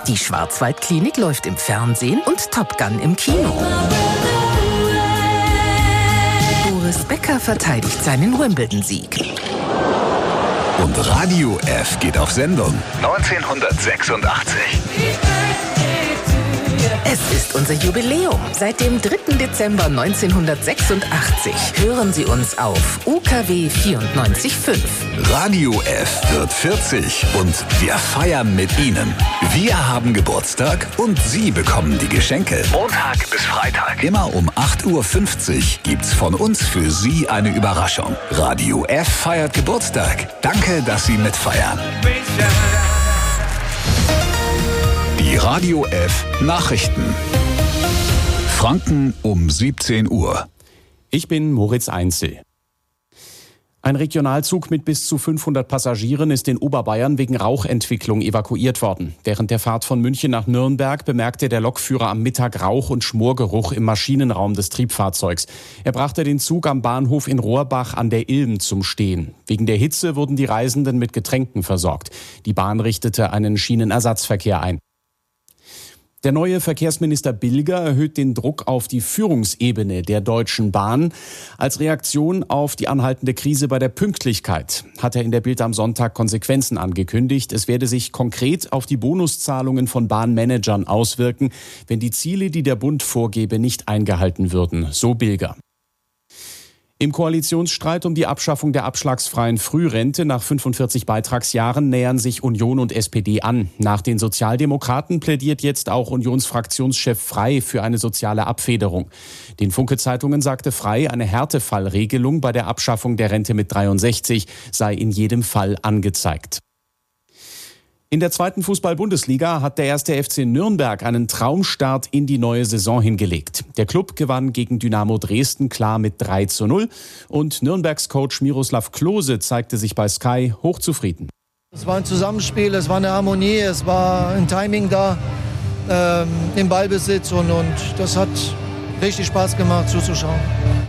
Die Schwarzwaldklinik läuft im Fernsehen und Top Gun im Kino. Boris Becker verteidigt seinen Wimbledon-Sieg. Und Radio F geht auf Sendung 1986. Es ist unser Jubiläum. Seit dem 3. Dezember 1986 hören Sie uns auf UKW 94.5. Radio F wird 40 und wir feiern mit Ihnen. Wir haben Geburtstag und Sie bekommen die Geschenke. Montag bis Freitag. Immer um 8.50 Uhr gibt's von uns für Sie eine Überraschung. Radio F feiert Geburtstag. Danke, dass Sie mitfeiern. Die Radio F Nachrichten. Franken um 17 Uhr. Ich bin Moritz Einzel. Ein Regionalzug mit bis zu 500 Passagieren ist in Oberbayern wegen Rauchentwicklung evakuiert worden. Während der Fahrt von München nach Nürnberg bemerkte der Lokführer am Mittag Rauch- und Schmorgeruch im Maschinenraum des Triebfahrzeugs. Er brachte den Zug am Bahnhof in Rohrbach an der Ilm zum Stehen. Wegen der Hitze wurden die Reisenden mit Getränken versorgt. Die Bahn richtete einen Schienenersatzverkehr ein. Der neue Verkehrsminister Bilger erhöht den Druck auf die Führungsebene der Deutschen Bahn. Als Reaktion auf die anhaltende Krise bei der Pünktlichkeit hat er in der Bild am Sonntag Konsequenzen angekündigt. Es werde sich konkret auf die Bonuszahlungen von Bahnmanagern auswirken, wenn die Ziele, die der Bund vorgebe, nicht eingehalten würden, so Bilger. Im Koalitionsstreit um die Abschaffung der abschlagsfreien Frührente nach 45 Beitragsjahren nähern sich Union und SPD an. Nach den Sozialdemokraten plädiert jetzt auch Unionsfraktionschef Frey für eine soziale Abfederung. Den Funke-Zeitungen sagte Frey, eine Härtefallregelung bei der Abschaffung der Rente mit 63 sei in jedem Fall angezeigt. In der 2. Fußball-Bundesliga hat der 1. FC Nürnberg einen Traumstart in die neue Saison hingelegt. Der Klub gewann gegen Dynamo Dresden klar mit 3:0 und Nürnbergs Coach Miroslav Klose zeigte sich bei Sky hochzufrieden. Es war ein Zusammenspiel, es war eine Harmonie, es war ein Timing da im Ballbesitz und das hat richtig Spaß gemacht zuzuschauen.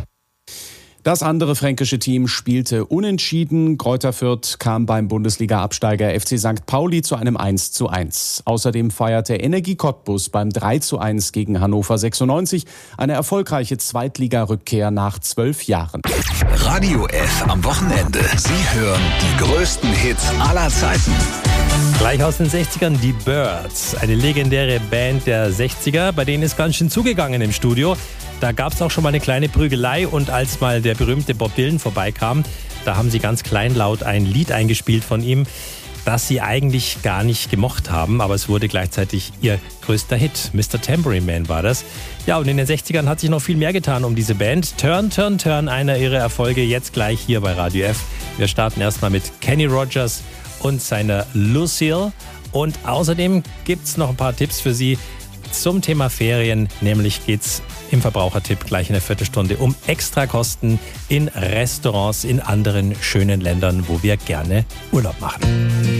Das andere fränkische Team spielte unentschieden. Greuther Fürth kam beim Bundesliga-Absteiger FC St. Pauli zu einem 1:1. Außerdem feierte Energie Cottbus beim 3:1 gegen Hannover 96 eine erfolgreiche Zweitliga-Rückkehr nach 12 Jahren. Radio F am Wochenende. Sie hören die größten Hits aller Zeiten. Gleich aus den 60ern die Byrds, eine legendäre Band der 60er, bei denen ist ganz schön zugegangen im Studio. Da gab es auch schon mal eine kleine Prügelei und als mal der berühmte Bob Dylan vorbeikam, da haben sie ganz kleinlaut ein Lied eingespielt von ihm, das sie eigentlich gar nicht gemocht haben, aber es wurde gleichzeitig ihr größter Hit. Mr. Tambourine Man war das. Ja, und in den 60ern hat sich noch viel mehr getan um diese Band. Turn, Turn, Turn, einer ihrer Erfolge, jetzt gleich hier bei Radio F. Wir starten erstmal mit Kenny Rogers und seiner Lucille. Und außerdem gibt es noch ein paar Tipps für Sie zum Thema Ferien. Nämlich geht es im Verbrauchertipp gleich in der Viertelstunde um Extrakosten in Restaurants in anderen schönen Ländern, wo wir gerne Urlaub machen.